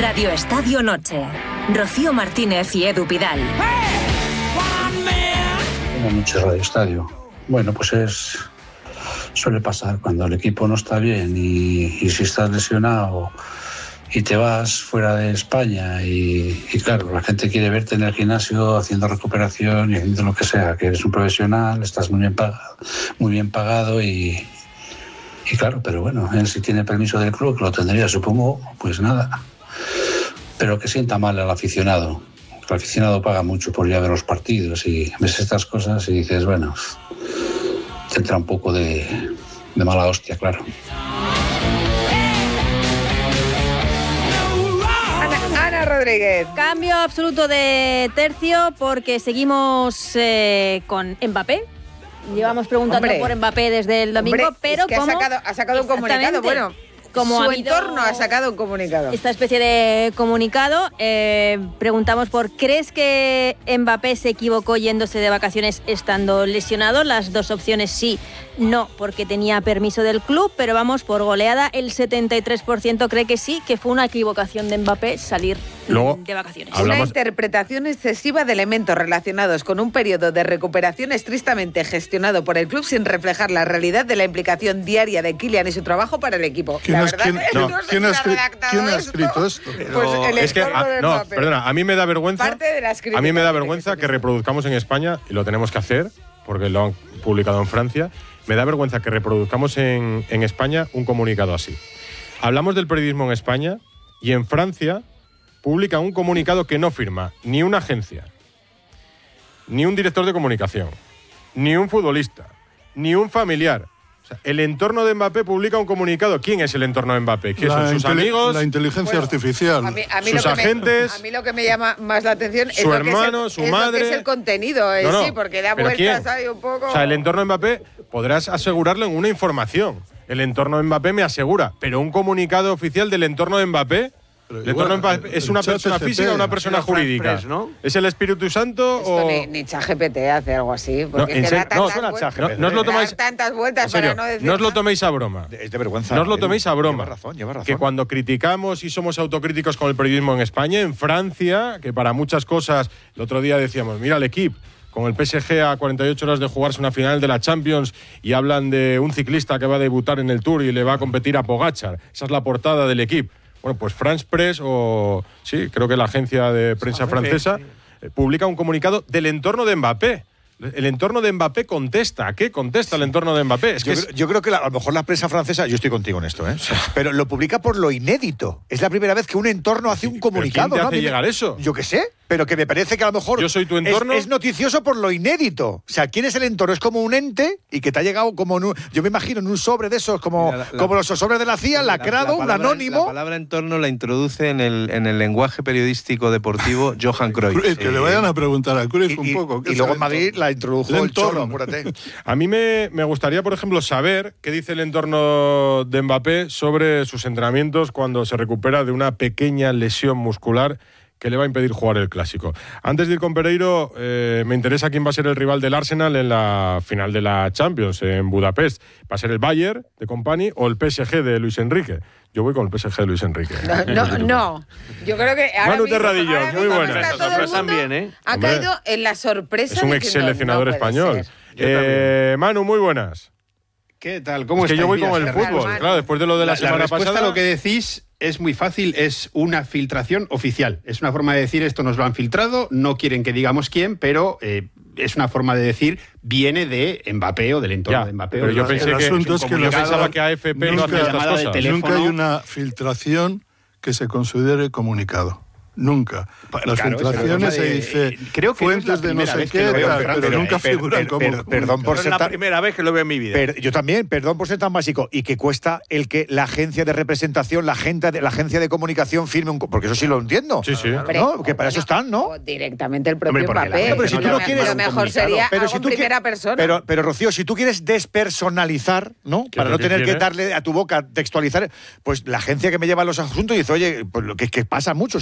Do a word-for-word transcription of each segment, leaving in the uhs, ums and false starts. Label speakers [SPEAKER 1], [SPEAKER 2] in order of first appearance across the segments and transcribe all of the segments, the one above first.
[SPEAKER 1] Radio Estadio Noche. Rocío Martínez y Edu Pidal.
[SPEAKER 2] Tengo mucho Radio Estadio. Bueno, pues es suele pasar cuando el equipo no está bien y, y si estás lesionado y te vas fuera de España y, y claro, la gente quiere verte en el gimnasio haciendo recuperación y haciendo lo que sea, que eres un profesional, estás muy bien pagado, muy bien pagado y, y claro, pero bueno, él si tiene permiso del club, que lo tendría, supongo, pues nada. Pero que sienta mal al aficionado. El aficionado paga mucho por ir a ver los partidos y ves estas cosas y dices, bueno, te entra un poco de, de mala hostia, claro.
[SPEAKER 3] Ana, Ana Rodríguez.
[SPEAKER 4] Cambio absoluto de tercio porque seguimos eh, con Mbappé. Llevamos preguntando
[SPEAKER 3] Hombre.
[SPEAKER 4] por Mbappé desde el domingo,
[SPEAKER 3] Hombre,
[SPEAKER 4] pero
[SPEAKER 3] es que
[SPEAKER 4] como
[SPEAKER 3] ha sacado, ha sacado un comunicado, bueno,
[SPEAKER 4] como
[SPEAKER 3] su
[SPEAKER 4] ha habido
[SPEAKER 3] entorno ha sacado un comunicado.
[SPEAKER 4] esta especie de comunicado, eh, preguntamos por ¿crees que Mbappé se equivocó yéndose de vacaciones estando lesionado? Las dos opciones sí, no, porque tenía permiso del club, pero vamos, por goleada el setenta y tres por ciento cree que sí, que fue una equivocación de Mbappé salir
[SPEAKER 5] Luego,
[SPEAKER 4] de vacaciones.
[SPEAKER 5] hablamos-
[SPEAKER 3] Una interpretación excesiva de elementos relacionados con un periodo de recuperación estrictamente gestionado por el club sin reflejar la realidad de la implicación diaria de Kylian y su trabajo para el equipo.
[SPEAKER 6] ¿Quién,
[SPEAKER 3] La
[SPEAKER 6] es-
[SPEAKER 3] verdad
[SPEAKER 6] quién-
[SPEAKER 3] es que
[SPEAKER 6] no,
[SPEAKER 3] no sé
[SPEAKER 6] ¿quién
[SPEAKER 3] quién
[SPEAKER 6] ha
[SPEAKER 3] ha
[SPEAKER 6] escri-
[SPEAKER 3] redactado
[SPEAKER 6] quién ha
[SPEAKER 3] esto.
[SPEAKER 6] escrito esto?
[SPEAKER 3] Pues el
[SPEAKER 5] es que,
[SPEAKER 3] entorno
[SPEAKER 5] a,
[SPEAKER 3] de
[SPEAKER 5] no,
[SPEAKER 3] Mbappé.
[SPEAKER 5] perdona, a mí me da vergüenza.
[SPEAKER 3] Parte de las
[SPEAKER 5] A mí me
[SPEAKER 3] críticas
[SPEAKER 5] da
[SPEAKER 3] que
[SPEAKER 5] vergüenza
[SPEAKER 3] se
[SPEAKER 5] que
[SPEAKER 3] dicen.
[SPEAKER 5] reproduzcamos en España, y lo tenemos que hacer, porque lo han publicado en Francia, me da vergüenza que reproduzcamos en, en España un comunicado así. Hablamos del periodismo en España y en Francia publican un comunicado que no firma ni una agencia, ni un director de comunicación, ni un futbolista, ni un familiar. O sea, el entorno de Mbappé publica un comunicado. ¿Quién es el entorno de Mbappé? ¿Qué son sus
[SPEAKER 6] inteli-
[SPEAKER 5] amigos?
[SPEAKER 6] La inteligencia
[SPEAKER 3] Bueno,
[SPEAKER 6] artificial.
[SPEAKER 3] A mí, a mí
[SPEAKER 5] sus
[SPEAKER 3] lo que me-
[SPEAKER 5] agentes,
[SPEAKER 3] a mí lo que me llama más la atención es
[SPEAKER 5] su
[SPEAKER 3] lo que
[SPEAKER 5] hermano,
[SPEAKER 3] es el,
[SPEAKER 5] su
[SPEAKER 3] es lo que
[SPEAKER 5] madre.
[SPEAKER 3] es el contenido, eh,
[SPEAKER 5] No, no,
[SPEAKER 3] sí, porque da
[SPEAKER 5] ¿pero
[SPEAKER 3] vueltas
[SPEAKER 5] quién?
[SPEAKER 3] ahí un poco.
[SPEAKER 5] O sea, el entorno de Mbappé podrás asegurarlo en una información. El entorno de Mbappé me asegura, pero un comunicado oficial del entorno de Mbappé.
[SPEAKER 6] Pero
[SPEAKER 5] ¿El entorno de
[SPEAKER 6] igual,
[SPEAKER 5] Mbappé es
[SPEAKER 6] el
[SPEAKER 5] una
[SPEAKER 6] chat
[SPEAKER 5] persona
[SPEAKER 6] G P T.
[SPEAKER 5] física o una persona
[SPEAKER 7] Era Frank
[SPEAKER 5] jurídica?
[SPEAKER 7] Press, ¿no?
[SPEAKER 5] ¿Es el Espíritu Santo
[SPEAKER 3] Esto
[SPEAKER 5] o...?
[SPEAKER 3] ni, ni ChatGPT hace algo así, porque
[SPEAKER 5] en
[SPEAKER 3] es que da
[SPEAKER 5] serio, no,
[SPEAKER 3] tantas
[SPEAKER 5] suena
[SPEAKER 3] vueltas,
[SPEAKER 5] ChatGPT. No, no os lo
[SPEAKER 3] da
[SPEAKER 5] tomáis-
[SPEAKER 3] tantas vueltas
[SPEAKER 5] En serio,
[SPEAKER 3] para no decir
[SPEAKER 5] no os lo
[SPEAKER 3] nada.
[SPEAKER 5] toméis a broma.
[SPEAKER 7] Es de vergüenza.
[SPEAKER 5] No os lo
[SPEAKER 7] Edu.
[SPEAKER 5] toméis a broma.
[SPEAKER 7] Lleva razón, lleva razón.
[SPEAKER 5] Que cuando criticamos y somos autocríticos con el periodismo en España, en Francia, que para muchas cosas, el otro día decíamos, mira el equipo, con el P S G a cuarenta y ocho horas de jugarse una final de la Champions y hablan de un ciclista que va a debutar en el Tour y le va a competir a Pogačar. Esa es la portada del equipo. Bueno, pues France Press o, sí, creo que la agencia de prensa francesa eh, publica un comunicado del entorno de Mbappé. El entorno de Mbappé contesta. ¿A qué contesta el entorno de Mbappé? Es
[SPEAKER 7] Yo,
[SPEAKER 5] que es-
[SPEAKER 7] creo, yo creo que la- a lo mejor la prensa francesa, yo estoy contigo en esto, ¿eh? Pero lo publica por lo inédito. Es la primera vez que un entorno hace un
[SPEAKER 5] ¿Pero
[SPEAKER 7] comunicado.
[SPEAKER 5] quién te
[SPEAKER 7] ¿no?
[SPEAKER 5] hace
[SPEAKER 7] A mí me-
[SPEAKER 5] llegar eso?
[SPEAKER 7] Yo qué sé, pero que me parece que a lo mejor.
[SPEAKER 5] Yo soy tu entorno.
[SPEAKER 7] Es, es noticioso por lo inédito. O sea, ¿quién es el entorno? Es como un ente y que te ha llegado como en un, yo me imagino en un sobre de esos, como,
[SPEAKER 8] Mira, la- la-
[SPEAKER 7] como los sobres de la C I A, lacrado, un
[SPEAKER 8] palabra-
[SPEAKER 7] anónimo.
[SPEAKER 8] La palabra entorno la introduce en el, en el lenguaje periodístico deportivo Johan Cruyff.
[SPEAKER 6] Cruyff, que le vayan a preguntar a Cruyff
[SPEAKER 7] Y,
[SPEAKER 6] un
[SPEAKER 7] y-
[SPEAKER 6] poco. ¿qué
[SPEAKER 7] y
[SPEAKER 6] es
[SPEAKER 7] luego
[SPEAKER 6] el
[SPEAKER 7] en Madrid
[SPEAKER 6] entorno?
[SPEAKER 7] la introdujo
[SPEAKER 6] El
[SPEAKER 7] el,
[SPEAKER 6] entorno.
[SPEAKER 7] chorro, acuérdate.
[SPEAKER 5] A mí me, me gustaría, por ejemplo, saber qué dice el entorno de Mbappé sobre sus entrenamientos cuando se recupera de una pequeña lesión muscular que le va a impedir jugar el Clásico. Antes de ir con Pereiro, eh, me interesa quién va a ser el rival del Arsenal en la final de la Champions en Budapest. ¿Va a ser el Bayern de Company o el P S G de Luis Enrique? Yo voy con el P S G de Luis Enrique.
[SPEAKER 3] No, no, no. Yo creo que ahora
[SPEAKER 5] Manu
[SPEAKER 3] mismo-
[SPEAKER 5] Terradillo,
[SPEAKER 3] ahora
[SPEAKER 5] muy
[SPEAKER 3] mismo
[SPEAKER 5] buena.
[SPEAKER 3] está
[SPEAKER 8] Esas
[SPEAKER 3] todo el
[SPEAKER 8] sorpresas
[SPEAKER 3] mundo
[SPEAKER 8] bien, ¿eh?
[SPEAKER 3] Ha
[SPEAKER 5] Hombre,
[SPEAKER 3] caído en la sorpresa.
[SPEAKER 5] Es un ex
[SPEAKER 3] diciendo,
[SPEAKER 5] seleccionador
[SPEAKER 3] no puede
[SPEAKER 5] español.
[SPEAKER 3] ser.
[SPEAKER 5] Eh, Manu, muy buenas.
[SPEAKER 9] ¿Qué tal? ¿Cómo
[SPEAKER 5] Es que yo voy
[SPEAKER 9] estáis?
[SPEAKER 5] con
[SPEAKER 9] Mira,
[SPEAKER 5] el
[SPEAKER 9] Ferran,
[SPEAKER 5] fútbol.
[SPEAKER 3] Manu.
[SPEAKER 5] Claro, después de lo de la,
[SPEAKER 9] La, la
[SPEAKER 5] semana
[SPEAKER 9] respuesta
[SPEAKER 5] pasada.
[SPEAKER 9] a lo que decís es muy fácil, es una filtración oficial. Es una forma de decir esto nos lo han filtrado, no quieren que digamos quién, pero eh, es una forma de decir viene de Mbappé o del entorno
[SPEAKER 5] Ya,
[SPEAKER 9] de Mbappé.
[SPEAKER 5] pero
[SPEAKER 9] o
[SPEAKER 5] yo
[SPEAKER 9] de-
[SPEAKER 5] pensé
[SPEAKER 6] El
[SPEAKER 5] que,
[SPEAKER 6] asunto es que
[SPEAKER 5] yo
[SPEAKER 6] los-
[SPEAKER 5] pensaba que A F P no
[SPEAKER 6] nunca-
[SPEAKER 5] hacía estas
[SPEAKER 9] llamada de
[SPEAKER 5] cosas.
[SPEAKER 9] teléfono.
[SPEAKER 6] Nunca hay una filtración que se considere comunicado. Nunca. Las
[SPEAKER 9] claro,
[SPEAKER 6] filtraciones
[SPEAKER 9] es una
[SPEAKER 6] se
[SPEAKER 9] de-
[SPEAKER 6] dice
[SPEAKER 9] eh, creo que no es
[SPEAKER 6] fuentes
[SPEAKER 9] la
[SPEAKER 6] de no
[SPEAKER 9] primera
[SPEAKER 6] sé
[SPEAKER 9] vez que
[SPEAKER 6] qué,
[SPEAKER 9] lo veo en
[SPEAKER 6] tal,
[SPEAKER 9] Francia,
[SPEAKER 6] pero nunca
[SPEAKER 7] Per-
[SPEAKER 6] figuran
[SPEAKER 7] per-
[SPEAKER 6] como
[SPEAKER 7] per- perdón por
[SPEAKER 8] No es
[SPEAKER 7] ser
[SPEAKER 8] la
[SPEAKER 7] tan-
[SPEAKER 8] primera vez que lo veo en mi vida.
[SPEAKER 7] Per- yo también, perdón por ser tan básico, y que cuesta el que la agencia de representación, la agencia de, la agencia de comunicación firme un... co- Porque eso sí lo entiendo.
[SPEAKER 5] Sí, sí.
[SPEAKER 3] Hombre,
[SPEAKER 7] ¿No? Que para eso
[SPEAKER 3] bueno,
[SPEAKER 7] están, ¿no?
[SPEAKER 3] o directamente el propio
[SPEAKER 9] Hombre, porque la
[SPEAKER 3] Mbappé.
[SPEAKER 9] gente
[SPEAKER 7] Pero si tú no
[SPEAKER 3] Lo
[SPEAKER 7] quieres
[SPEAKER 3] me-
[SPEAKER 7] un
[SPEAKER 3] lo mejor
[SPEAKER 9] comunicado.
[SPEAKER 3] sería
[SPEAKER 7] Pero
[SPEAKER 3] algo
[SPEAKER 7] si
[SPEAKER 3] en
[SPEAKER 7] tú qui-
[SPEAKER 3] primera persona.
[SPEAKER 7] Pero, pero Rocío, si tú quieres despersonalizar, ¿no?
[SPEAKER 5] ¿Qué
[SPEAKER 7] Para
[SPEAKER 5] es
[SPEAKER 7] no
[SPEAKER 5] lo que
[SPEAKER 7] tener que
[SPEAKER 5] quiere?
[SPEAKER 7] darle a tu boca textualizar, pues la agencia que me lleva los asuntos dice, oye, pues lo que, que pasa mucho, o sea, hay un montón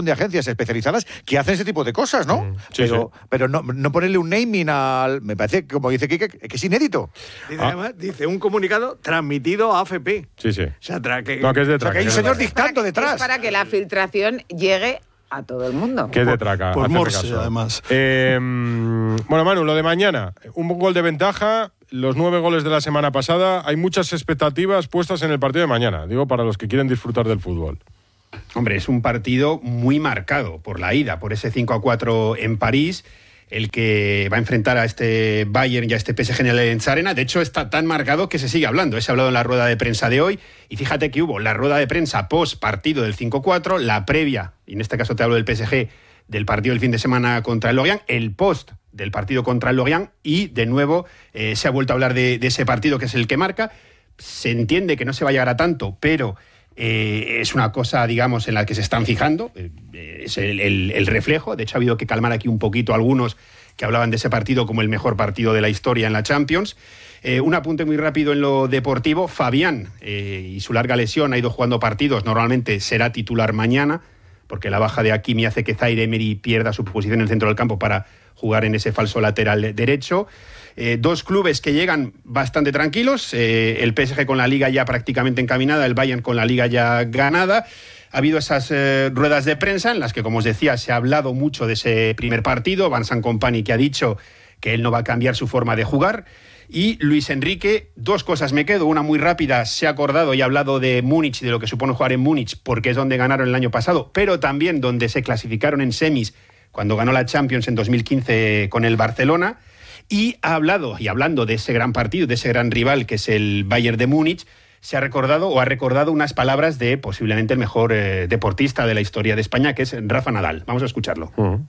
[SPEAKER 7] montón de agencias especializadas que hacen ese tipo de cosas, ¿no?
[SPEAKER 5] Mm, sí,
[SPEAKER 7] pero
[SPEAKER 5] sí.
[SPEAKER 7] pero no, no ponerle un naming al... Me parece, como dice Quique, que es inédito.
[SPEAKER 10] Dice,
[SPEAKER 5] Ah.
[SPEAKER 10] además, dice un comunicado transmitido a A F P.
[SPEAKER 5] Sí, sí.
[SPEAKER 10] O sea, tra- que,
[SPEAKER 5] No, que es de
[SPEAKER 7] O sea,
[SPEAKER 5] traca.
[SPEAKER 7] que hay un
[SPEAKER 5] que es de
[SPEAKER 7] señor
[SPEAKER 5] traca.
[SPEAKER 7] dictando
[SPEAKER 3] Es
[SPEAKER 7] detrás.
[SPEAKER 3] para que la filtración llegue a todo el mundo.
[SPEAKER 5] Que es de traca.
[SPEAKER 6] por
[SPEAKER 5] hacerle
[SPEAKER 6] Morse,
[SPEAKER 5] caso.
[SPEAKER 6] además.
[SPEAKER 5] Eh, bueno, Manu, lo de mañana. Un gol de ventaja, los nueve goles de la semana pasada. Hay muchas expectativas puestas en el partido de mañana. Digo, para los que quieren disfrutar del fútbol.
[SPEAKER 9] Hombre, es un partido muy marcado por la ida, por ese cinco a cuatro en París, el que va a enfrentar a este Bayern y a este P S G en el Allianz Arena. De hecho, está tan marcado que se sigue hablando. Se ha hablado en la rueda de prensa de hoy. Y fíjate que hubo la rueda de prensa post partido del cinco cuatro, la previa, y en este caso te hablo del P S G, del partido del fin de semana contra el Lorient, el post del partido contra el Lorient, y de nuevo eh, se ha vuelto a hablar de, de ese partido que es el que marca. Se entiende que no se va a llegar a tanto, pero eh, es una cosa, digamos, en la que se están fijando. Eh, es el, el, el reflejo. De hecho, ha habido que calmar aquí un poquito a algunos que hablaban de ese partido como el mejor partido de la historia en la Champions. Eh, un apunte muy rápido en lo deportivo. Fabián eh, y su larga lesión ha ido jugando partidos. Normalmente será titular mañana, porque la baja de Hakimi hace que Zaire Emery pierda su posición en el centro del campo para jugar en ese falso lateral derecho. Eh, dos clubes que llegan bastante tranquilos, eh, el P S G con la Liga ya prácticamente encaminada, el Bayern con la Liga ya ganada. Ha habido esas eh, ruedas de prensa en las que, como os decía, se ha hablado mucho de ese primer partido. Vincent Kompany, que ha dicho que él no va a cambiar su forma de jugar. Y Luis Enrique, dos cosas me quedo. Una muy rápida, se ha acordado y ha hablado de Múnich, de lo que supone jugar en Múnich, porque es donde ganaron el año pasado, pero también donde se clasificaron en semis cuando ganó la Champions en dos mil quince con el Barcelona. Y ha hablado, y hablando de ese gran partido, de ese gran rival que es el Bayern de Múnich, se ha recordado o ha recordado unas palabras de posiblemente el mejor eh, deportista de la historia de España, que es Rafa Nadal. Vamos a escucharlo.
[SPEAKER 5] Uh-huh.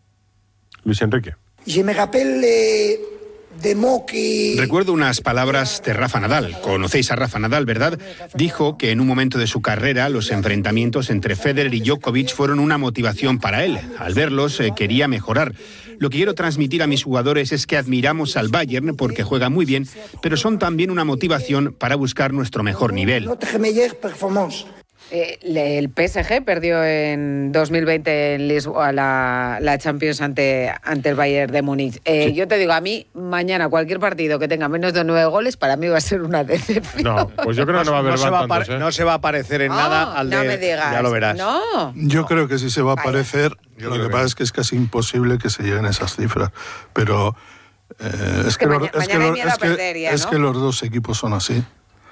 [SPEAKER 5] Luis Enrique.
[SPEAKER 11] Je me rappelle de mots qui...
[SPEAKER 9] Recuerdo unas palabras de Rafa Nadal. Conocéis a Rafa Nadal, ¿verdad? Dijo que en un momento de su carrera los enfrentamientos entre Federer y Djokovic fueron una motivación para él. Al verlos eh, quería mejorar. Lo que quiero transmitir a mis jugadores es que admiramos al Bayern porque juega muy bien, pero son también una motivación para buscar nuestro mejor nivel.
[SPEAKER 11] Notre meilleure performance.
[SPEAKER 3] Eh, el P S G perdió en dos mil veinte en Lisboa la, la Champions ante, ante el Bayern de Múnich. Eh, sí. Yo te digo, a mí, mañana cualquier partido que tenga menos de nueve goles, para mí va a ser una decepción.
[SPEAKER 5] No, pues yo creo que no va a haber
[SPEAKER 7] no, se va,
[SPEAKER 5] tantos,
[SPEAKER 7] a
[SPEAKER 5] ¿eh?
[SPEAKER 7] no se va a parecer en
[SPEAKER 3] no,
[SPEAKER 7] nada al
[SPEAKER 3] no
[SPEAKER 7] de...
[SPEAKER 3] me digas.
[SPEAKER 7] Ya lo verás.
[SPEAKER 3] No.
[SPEAKER 6] Yo creo que sí se va a
[SPEAKER 3] Vaya.
[SPEAKER 6] parecer.
[SPEAKER 5] Yo
[SPEAKER 6] Lo
[SPEAKER 5] creo
[SPEAKER 6] que
[SPEAKER 5] que
[SPEAKER 6] pasa
[SPEAKER 5] no.
[SPEAKER 6] es que es casi imposible que se lleguen a esas cifras. Pero eh, es,
[SPEAKER 3] que
[SPEAKER 6] que
[SPEAKER 3] maña-
[SPEAKER 6] los, es, que
[SPEAKER 3] mañana hay
[SPEAKER 6] los,
[SPEAKER 3] miedo a
[SPEAKER 6] es, que,
[SPEAKER 3] perder ya,
[SPEAKER 6] es
[SPEAKER 3] ¿no?
[SPEAKER 6] que los dos equipos son así.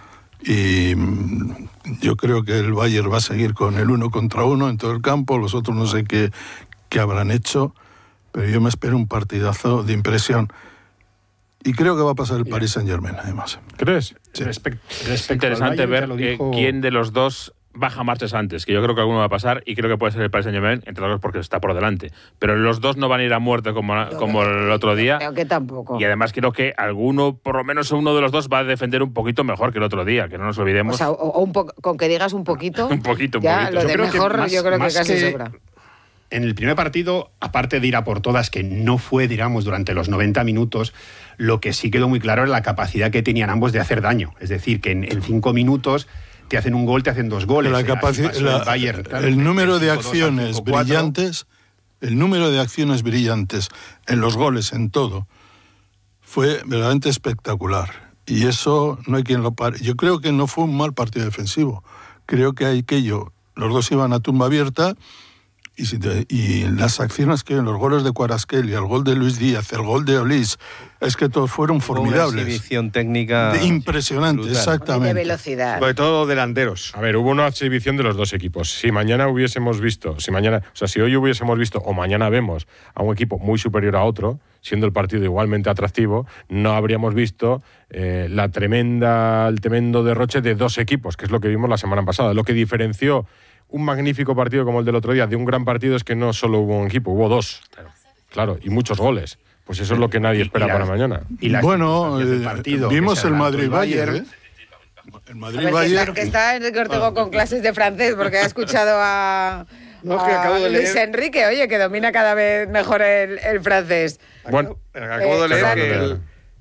[SPEAKER 6] Y mm, yo creo que el Bayern va a seguir con el uno contra uno en todo el campo. Los otros no sé qué, qué habrán hecho. Pero yo me espero un partidazo de impresión. Y creo que va a pasar el Paris Saint-Germain, además.
[SPEAKER 5] ¿Crees?
[SPEAKER 9] Sí. Respect,
[SPEAKER 12] Es
[SPEAKER 9] respecto
[SPEAKER 12] interesante
[SPEAKER 9] al Bayern,
[SPEAKER 12] ver
[SPEAKER 9] ya lo
[SPEAKER 12] eh,
[SPEAKER 9] dijo-
[SPEAKER 12] quién de los dos baja marchas antes, que yo creo que alguno va a pasar y creo que puede ser el Paris Saint-Germain, entre otros porque está por delante. Pero los dos no van a ir a muerte como, como el otro día.
[SPEAKER 3] Creo que tampoco.
[SPEAKER 12] Y además creo que alguno, por lo menos uno de los dos, va a defender un poquito mejor que el otro día, que no nos olvidemos.
[SPEAKER 3] O sea, o, o un po- con que digas un poquito.
[SPEAKER 12] Un poquito, un
[SPEAKER 3] ya,
[SPEAKER 12] poquito.
[SPEAKER 3] Lo
[SPEAKER 9] Yo
[SPEAKER 3] de
[SPEAKER 9] creo que
[SPEAKER 3] mejor,
[SPEAKER 9] más-
[SPEAKER 3] yo creo que
[SPEAKER 9] más
[SPEAKER 3] casi
[SPEAKER 9] que-
[SPEAKER 3] sobra.
[SPEAKER 9] En el primer partido, aparte de ir a por todas, que no fue, digamos, durante los noventa minutos, lo que sí quedó muy claro era la capacidad que tenían ambos de hacer daño. Es decir, que en, en cinco minutos te hacen un gol, te hacen dos goles.
[SPEAKER 6] La
[SPEAKER 9] Así
[SPEAKER 6] capaci-
[SPEAKER 9] pasó
[SPEAKER 6] la-
[SPEAKER 9] el Bayern, claro,
[SPEAKER 6] el número
[SPEAKER 9] del
[SPEAKER 6] de
[SPEAKER 9] cinco dos al
[SPEAKER 6] acciones
[SPEAKER 9] cinco cuatro.
[SPEAKER 6] brillantes, el número de acciones brillantes en los goles, en todo, fue verdaderamente espectacular. Y eso no hay quien lo pare. Yo creo que no fue un mal partido defensivo. Creo que hay aquello, los dos iban a tumba abierta. Y, si te- y las acciones que en los goles de Kvaratskhelia, el gol de Luis Díaz, el gol de Olís, es que todos fueron
[SPEAKER 8] Fue una
[SPEAKER 6] formidables.
[SPEAKER 8] exhibición técnica
[SPEAKER 6] De- impresionante,
[SPEAKER 8] brutal.
[SPEAKER 3] De
[SPEAKER 6] exactamente.
[SPEAKER 3] velocidad.
[SPEAKER 7] Sobre todo delanteros.
[SPEAKER 5] A ver, hubo una exhibición de los dos equipos. Si mañana hubiésemos visto, si mañana, o sea, si hoy hubiésemos visto o mañana vemos a un equipo muy superior a otro, siendo el partido igualmente atractivo, no habríamos visto eh, la tremenda, el tremendo derroche de dos equipos, que es lo que vimos la semana pasada. Lo que diferenció un magnífico partido como el del otro día de un gran partido es que no solo hubo un equipo, hubo dos. Claro, y muchos goles. Pues eso es lo que nadie espera
[SPEAKER 9] Y la-
[SPEAKER 5] para mañana.
[SPEAKER 9] Y las
[SPEAKER 6] Bueno,
[SPEAKER 9] circunstancias del
[SPEAKER 6] eh,
[SPEAKER 9] partido,
[SPEAKER 6] vimos
[SPEAKER 9] que se
[SPEAKER 6] el
[SPEAKER 9] adelantó
[SPEAKER 6] Madrid-Bayern.
[SPEAKER 9] Bayern.
[SPEAKER 6] ¿eh? El
[SPEAKER 3] A ver, que,
[SPEAKER 6] Madrid-Bayern.
[SPEAKER 3] está, que está Enrique Ortego con clases de francés porque ha escuchado a,
[SPEAKER 10] No, es que
[SPEAKER 3] a
[SPEAKER 10] acabo de
[SPEAKER 3] Luis
[SPEAKER 10] leer-
[SPEAKER 3] Enrique, oye, que domina cada vez mejor el, el francés.
[SPEAKER 5] Bueno,
[SPEAKER 10] Acabo de
[SPEAKER 3] Eh,
[SPEAKER 10] leer
[SPEAKER 3] exacto.
[SPEAKER 10] que el,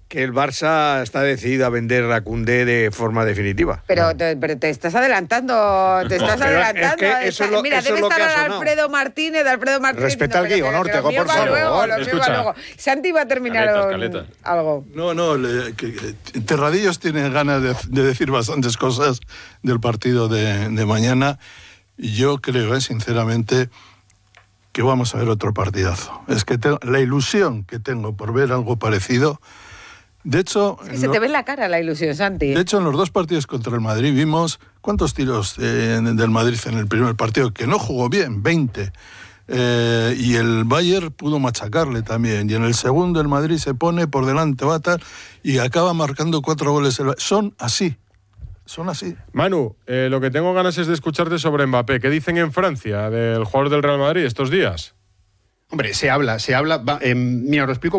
[SPEAKER 10] que el Barça está decidido a vender a Koundé de forma definitiva.
[SPEAKER 3] Pero te, pero te estás adelantando, te estás
[SPEAKER 10] Pero es
[SPEAKER 3] adelantando.
[SPEAKER 10] que eso es lo-
[SPEAKER 3] Mira,
[SPEAKER 10] eso es
[SPEAKER 3] debe
[SPEAKER 10] lo que
[SPEAKER 3] estar
[SPEAKER 10] ha
[SPEAKER 3] ahora
[SPEAKER 10] sonado.
[SPEAKER 3] Alfredo Martínez, Alfredo Martínez.
[SPEAKER 7] Respeta
[SPEAKER 3] diciendo,
[SPEAKER 7] el guión,
[SPEAKER 3] pero que lo
[SPEAKER 7] Ortega,
[SPEAKER 3] mío
[SPEAKER 7] por
[SPEAKER 3] va
[SPEAKER 7] favor.
[SPEAKER 3] luego, lo mío va
[SPEAKER 5] Escucha.
[SPEAKER 3] luego. Santi va a terminar
[SPEAKER 5] Caleta,
[SPEAKER 3] un-
[SPEAKER 5] caleta.
[SPEAKER 3] algo.
[SPEAKER 6] No, no, le- que- que Terradillos tiene ganas de, de decir bastantes cosas del partido de, de mañana. Y yo creo, eh, sinceramente, que vamos a ver otro partidazo. Es que te- la ilusión que tengo por ver algo parecido. De hecho,
[SPEAKER 3] Es que se
[SPEAKER 6] lo-
[SPEAKER 3] te ve en la cara la ilusión, Santi.
[SPEAKER 6] de hecho, en los dos partidos contra el Madrid vimos cuántos tiros eh, del Madrid en el primer partido, que no jugó bien, veinte. Eh, y el Bayern pudo machacarle también. Y en el segundo el Madrid se pone por delante, va tal, y acaba marcando cuatro goles. el Bayern. Son así, son así.
[SPEAKER 5] Manu, eh, lo que tengo ganas es de escucharte sobre Mbappé. ¿Qué dicen en Francia del jugador del Real Madrid estos días?
[SPEAKER 9] Hombre, se habla, se habla. va, eh, mira, os lo explico